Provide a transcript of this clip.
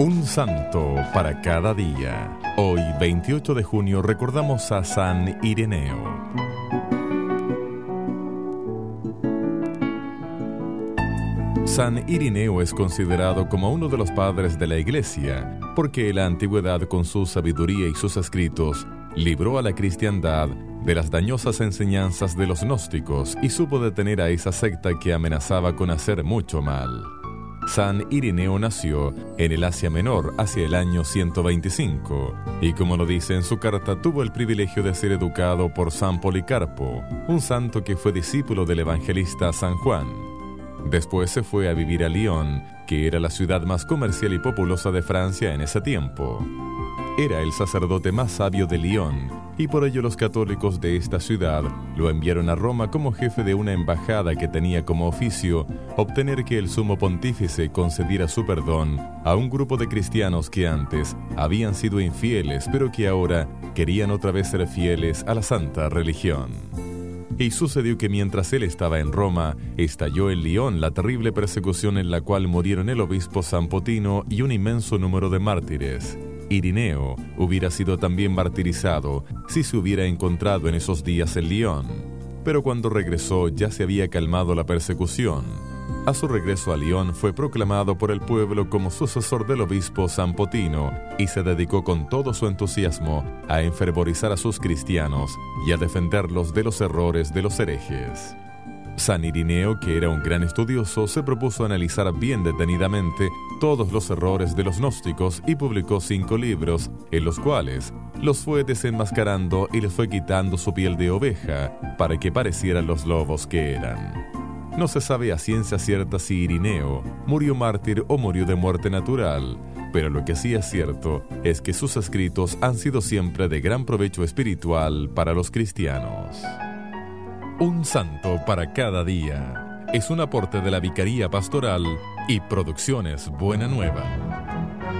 Un santo para cada día. Hoy, 28 de junio, recordamos a San Ireneo. San Ireneo es considerado como uno de los padres de la Iglesia, porque en la antigüedad, con su sabiduría y sus escritos, libró a la cristiandad de las dañosas enseñanzas de los gnósticos y supo detener a esa secta que amenazaba con hacer mucho mal. San Ireneo nació en el Asia Menor hacia el año 125 y, como lo dice en su carta, tuvo el privilegio de ser educado por San Policarpo, un santo que fue discípulo del evangelista San Juan. Después se fue a vivir a Lyon, que era la ciudad más comercial y populosa de Francia en ese tiempo. Era el sacerdote más sabio de Lyon, y por ello los católicos de esta ciudad lo enviaron a Roma como jefe de una embajada que tenía como oficio obtener que el sumo pontífice concediera su perdón a un grupo de cristianos que antes habían sido infieles, pero que ahora querían otra vez ser fieles a la santa religión. Y sucedió que mientras él estaba en Roma, estalló en Lyon la terrible persecución en la cual murieron el obispo San Potino y un inmenso número de mártires. Ireneo hubiera sido también martirizado si se hubiera encontrado en esos días en Lyon. Pero cuando regresó ya se había calmado la persecución. A su regreso a Lyon fue proclamado por el pueblo como sucesor del obispo San Potino y se dedicó con todo su entusiasmo a enfervorizar a sus cristianos y a defenderlos de los errores de los herejes. San Ireneo, que era un gran estudioso, se propuso analizar bien detenidamente todos los errores de los gnósticos y publicó 5 libros, en los cuales los fue desenmascarando y les fue quitando su piel de oveja para que parecieran los lobos que eran. No se sabe a ciencia cierta si Ireneo murió mártir o murió de muerte natural, pero lo que sí es cierto es que sus escritos han sido siempre de gran provecho espiritual para los cristianos. Un santo para cada día es un aporte de la Vicaría Pastoral y Producciones Buena Nueva.